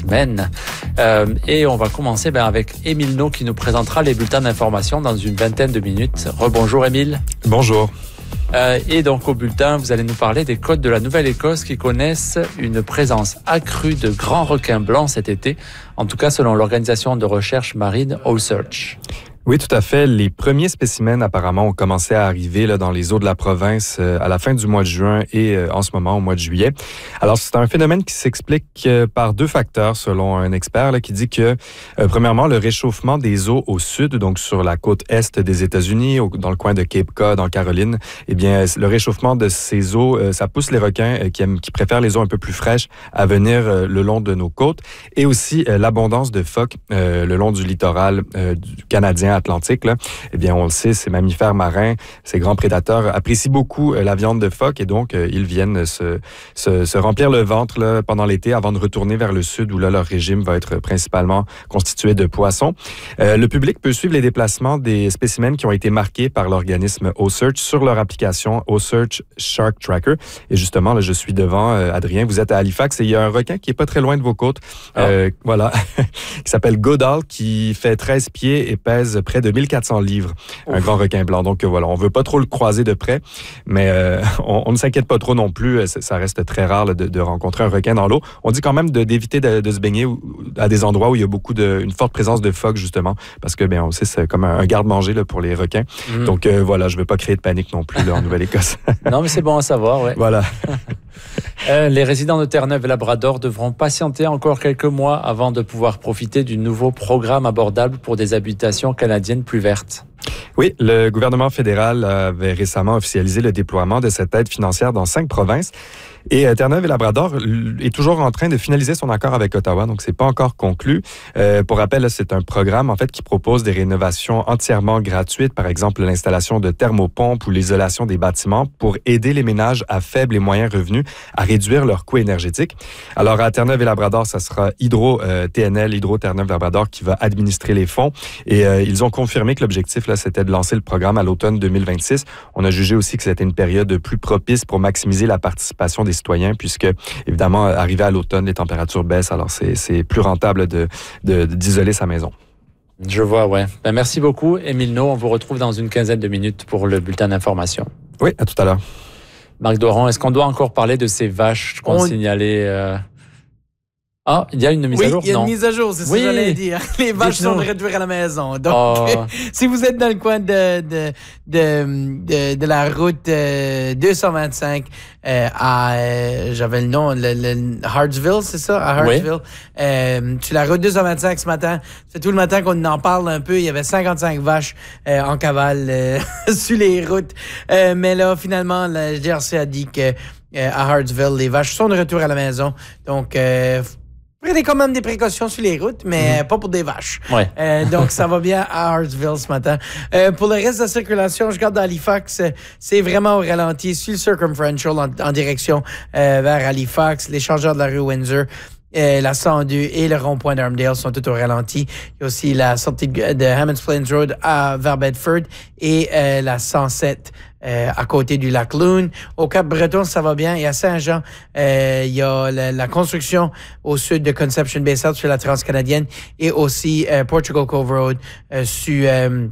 semaine. Et on va commencer avec Émile No qui nous présentera les bulletins d'information dans une vingtaine de minutes. Rebonjour Émile. Bonjour. Et donc au bulletin, vous allez nous parler des côtes de la Nouvelle-Écosse qui connaissent une présence accrue de grands requins blancs cet été, en tout cas selon l'organisation de recherche marine All-Search. Oui, tout à fait. Les premiers spécimens, apparemment, ont commencé à arriver dans les eaux de la province à la fin du mois de juin et en ce moment, au mois de juillet. Alors, c'est un phénomène qui s'explique par deux facteurs, selon un expert qui dit que, premièrement, le réchauffement des eaux au sud, donc sur la côte est des États-Unis, dans le coin de Cape Cod, en Caroline, eh bien, le réchauffement de ces eaux, ça pousse les requins qui préfèrent les eaux un peu plus fraîches à venir le long de nos côtes, et aussi l'abondance de phoques le long du littoral du Canadien Atlantique. Eh bien, on le sait, ces mammifères marins, ces grands prédateurs apprécient beaucoup la viande de phoque et donc ils viennent se remplir le ventre pendant l'été avant de retourner vers le sud où leur régime va être principalement constitué de poissons. Le public peut suivre les déplacements des spécimens qui ont été marqués par l'organisme All-Search sur leur application All-Search Shark Tracker. Et justement, là, je suis devant Adrien, vous êtes à Halifax et il y a un requin qui est pas très loin de vos côtes, voilà, qui s'appelle Goodall, qui fait 13 pieds et pèse près de 1400 livres, un grand requin blanc. Donc voilà, on veut pas trop le croiser de près, mais on ne s'inquiète pas trop non plus. Ça reste très rare de rencontrer un requin dans l'eau. On dit quand même d'éviter de se baigner à des endroits où il y a une forte présence de phoques, justement, parce que on sait c'est comme un garde-manger pour les requins. Donc voilà, je veux pas créer de panique non plus en Nouvelle-Écosse. Non, mais c'est bon à savoir, ouais. Voilà. Les résidents de Terre-Neuve et Labrador devront patienter encore quelques mois avant de pouvoir profiter du nouveau programme abordable pour des habitations canadiennes plus vertes. Oui, le gouvernement fédéral avait récemment officialisé le déploiement de cette aide financière dans 5 provinces. Et Terre-Neuve et Labrador est toujours en train de finaliser son accord avec Ottawa, donc c'est pas encore conclu. Pour rappel, c'est un programme en fait qui propose des rénovations entièrement gratuites, par exemple l'installation de thermopompes ou l'isolation des bâtiments pour aider les ménages à faibles et moyens revenus à réduire leurs coûts énergétiques. Alors à Terre-Neuve et Labrador, ça sera Hydro-TNL, Hydro-Terre-Neuve-Labrador qui va administrer les fonds et ils ont confirmé que l'objectif c'était de lancer le programme à l'automne 2026. On a jugé aussi que c'était une période plus propice pour maximiser la participation des citoyens, puisque, évidemment, arrivé à l'automne, les températures baissent, alors c'est plus rentable d'isoler sa maison. Je vois, ouais. Merci beaucoup, Émile No. On vous retrouve dans une quinzaine de minutes pour le bulletin d'information. Oui, à tout à l'heure. Marc Doran, est-ce qu'on doit encore parler de ces vaches qu'on signalait Ah, il y a une mise à jour? Oui, il y a une mise à jour, c'est ce que j'allais dire. Les vaches sont de retour à la maison. Donc, si vous êtes dans le coin de la route 225 j'avais le nom, le Hartsville, c'est ça? À Hartsville. Oui. Sur la route 225 ce matin, c'est tout le matin qu'on en parle un peu. Il y avait 55 vaches en cavale sur les routes. Mais là, finalement, la GRC a dit que à Hartsville, les vaches sont de retour à la maison. Donc, prenez quand même des précautions sur les routes, mais pas pour des vaches. Ouais. Donc, ça va bien à Hartsville ce matin. Pour le reste de la circulation, je regarde Halifax, c'est vraiment au ralenti sur le Circumferential en direction vers Halifax, l'échangeur de la rue Windsor. La 102 et le rond-point d'Armdale sont tout au ralenti. Il y a aussi la sortie de Hammonds Plains Road vers Bedford et la 107 à côté du lac Loon. Au Cap-Breton, ça va bien. Et à Saint-Jean, il y a la construction au sud de Conception Bay South sur la Transcanadienne et aussi Portugal Cove Road sur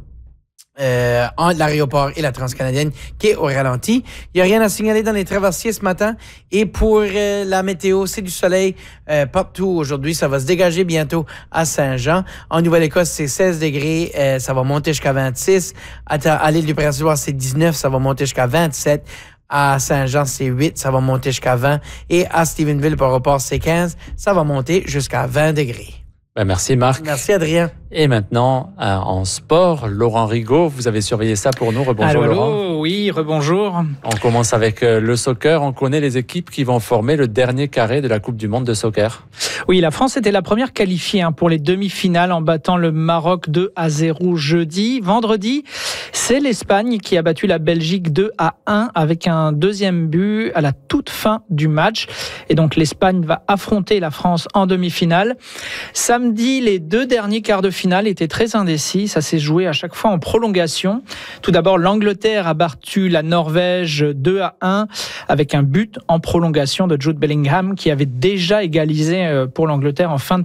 entre l'aéroport et la Transcanadienne qui est au ralenti. Il n'y a rien à signaler dans les traversiers ce matin. Et pour la météo, c'est du soleil partout aujourd'hui. Ça va se dégager bientôt à Saint-Jean. En Nouvelle-Écosse, c'est 16 degrés. Ça va monter jusqu'à 26. À l'île du Prince-Édouard, c'est 19. Ça va monter jusqu'à 27. À Saint-Jean, c'est 8. Ça va monter jusqu'à 20. Et à Stephenville, par rapport, c'est 15. Ça va monter jusqu'à 20 degrés. Merci Marc. Merci Adrien. Et maintenant, en sport, Laurent Rigaud, vous avez surveillé ça pour nous. Rebonjour Laurent. Oui, rebonjour. On commence avec le soccer. On connaît les équipes qui vont former le dernier carré de la Coupe du Monde de soccer. Oui, la France était la première qualifiée pour les demi-finales en battant le Maroc 2-0 jeudi. Vendredi, c'est l'Espagne qui a battu la Belgique 2-1 avec un deuxième but à la toute fin du match. Et donc l'Espagne va affronter la France en demi-finale. Samedi, les deux derniers quarts de finale étaient très indécis. Ça s'est joué à chaque fois en prolongation. Tout d'abord, l'Angleterre a battu la Norvège 2-1 avec un but en prolongation de Jude Bellingham qui avait déjà égalisé pour l'Angleterre en fin de